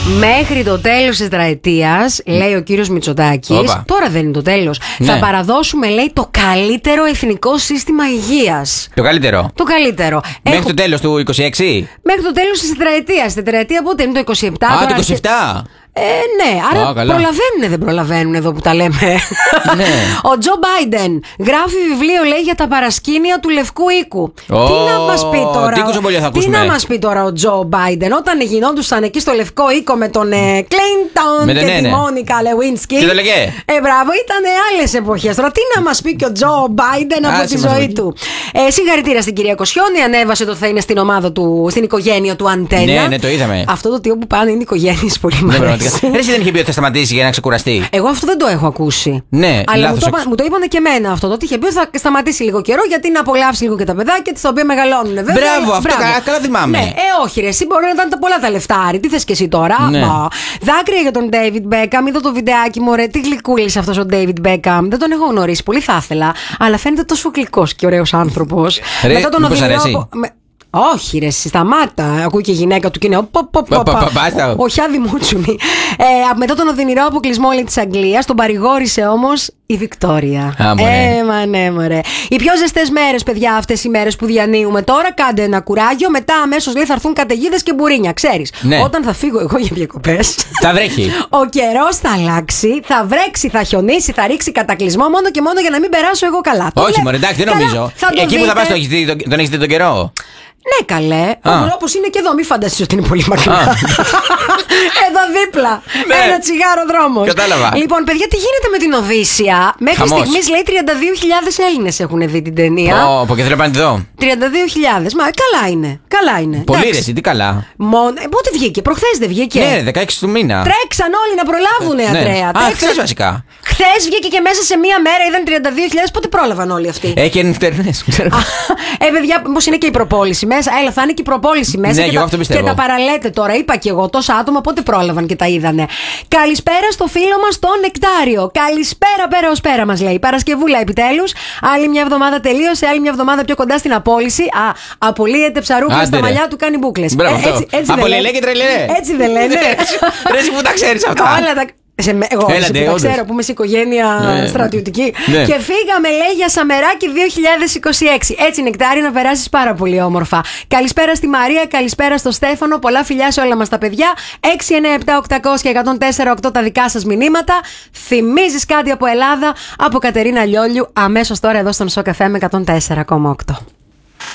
Μέχρι το τέλος της τετραετίας, λέει ο κύριος Μητσοτάκης, τώρα δεν είναι το τέλος, θα παραδώσουμε, λέει, το καλύτερο εθνικό σύστημα υγείας. Το καλύτερο. Το καλύτερο. Μέχρι το τέλος του 26. Μέχρι το τέλος της τετραετίας. Τετραετία πότε είναι, το 27. Α, το 27. Ναι, άρα προλαβαίνουν, δεν προλαβαίνουν εδώ που τα λέμε. Ναι. Ο Τζο Μπάιντεν γράφει βιβλίο, λέει, για τα παρασκήνια του Λευκού Οίκου. Τι να μας πει τώρα? Τι να μας πει τώρα ο Τζο Μπάιντεν όταν γινόντουσαν εκεί στο Λευκό Οίκο με τον Κλίντον και τη Μόνικα Λεουίνσκι. Και το λέγε. Μπράβο, ήταν άλλες εποχές. Τώρα τι να μας πει και ο Τζο Μπάιντεν από τη ζωή του. Συγχαρητήρια στην κυρία Κοσιόνη. Ανέβασε το θα είναι στην ομάδα του, στην οικογένεια του Αντένα. Ναι, το είδαμε. Αυτό το τύπο που πάνε είναι οικογένειες πολύ μεγάλες. Εσύ δεν είχε πει ότι θα σταματήσει για να ξεκουραστεί? Εγώ αυτό δεν το έχω ακούσει. Ναι, αλλά μου το είπανε και εμένα αυτό. Το ότι είχε πει ότι θα σταματήσει λίγο καιρό γιατί να απολαύσει λίγο και τα παιδάκια τη τα οποία μεγαλώνουν. Βέβαια, μπράβο, αυτό καλά θυμάμαι. Ναι, όχι, ρε, εσύ μπορεί να ήταν πολλά τα λεφτάρι. Τι θες και εσύ τώρα? Ναι. Δάκρυα για τον David Beckham. Είδα το βιντεάκι μου, ρε, τι γλυκούλης αυτός ο David Beckham. Δεν τον έχω γνωρίσει. Πολύ θα ήθελα. Αλλά φαίνεται τόσο γλυκός και ωραίος άνθρωπος. Μετά τον οδηγό. Όχι, ρε, σταμάτα. Ακούει και η γυναίκα του και είναι. Όχι, άδειμούτσουνη. Μετά τον οδυνηρό αποκλεισμό της Αγγλίας, τον παρηγόρησε όμως η Βικτόρια. Ναι, μωρέ. Οι πιο ζεστές μέρες, παιδιά, αυτές οι μέρες που διανύουμε τώρα, κάντε ένα κουράγιο. Μετά αμέσως, λέει, θα έρθουν καταιγίδες και μπουρίνια. Ξέρεις, όταν θα φύγω εγώ για διακοπές, θα βρέχει. Ο καιρός θα αλλάξει, θα βρέξει, θα χιονίσει, θα ρίξει κατακλυσμό μόνο και μόνο για να μην περάσω εγώ καλά. Όχι, μωρέ, εντάξει, δεν νομίζω. Εκεί που θα πας, τον έχεις δει τον καιρό? Ναι, καλέ. Όπως είναι και εδώ, μην φανταστείς ότι είναι πολύ μακριά. Εδώ δίπλα. Ναι. Ένα τσιγάρο δρόμος. Κατάλαβα. Λοιπόν, παιδιά, τι γίνεται με την Οδύσσεια? Μέχρι στιγμής, λέει, 32.000 Έλληνες έχουν δει την ταινία. Πω και θέλω να πάνε εδώ. 32.000. Μα καλά είναι. Καλά είναι. Πολύ ρε, τι καλά. Πότε βγήκε? Προχθές δεν βγήκε? Ναι, 16 του μήνα. Τρέξαν όλοι να προλάβουν, Αντρέα. Χθες βασικά. Χθες βγήκε και μέσα σε μία μέρα είδαν 32.000. Πότε πρόλαβαν όλοι αυτοί? Έχει νυχτερινές. Παιδιά, πώς είναι και η προπόληση μέσα? Έλα, θα είναι και η προπόληση μέσα. Ναι, και τα παραλέτε τώρα. Είπα και εγώ, τόσα άτομα πότε πρόλαβαν και τα είδανε. Καλησπέρα στο φίλο μας τον Νεκτάριο. Καλησπέρα, πέρα ως πέρα μας λέει. Παρασκευούλα επιτέλους. Άλλη μια εβδομάδα τελείωσε, άλλη μια εβδομάδα πιο κοντά στην απόλυση. Απολύεται ψαρούκλα στα μαλλιά του, κάνει μπούκλες. Απολύεται και τρελέ. Έτσι δεν λένε? Ρε, εσύ που τα ξέρεις αυτά. Εγώ που ξέρω που είμαι σε οικογένεια στρατιωτική. Και φύγαμε, λέει, για Σαμεράκι 2026. Έτσι, Νεκτάρι, να περάσεις πάρα πολύ όμορφα. Καλησπέρα στη Μαρία, καλησπέρα στο Στέφανο. Πολλά φιλιά σε όλα μας τα παιδιά. 697-800-1048 τα δικά σας μηνύματα. Θυμίζεις κάτι από Ελλάδα, από Κατερίνα Λιόλιου, αμέσως τώρα εδώ στον Σοκαφέ με 104,8.